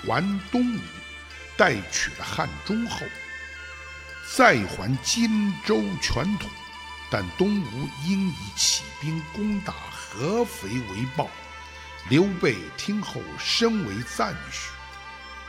还东吴，代取了汉中后，再还荆州全统。但东吴因以起兵攻打合肥为报，刘备听后深为赞许。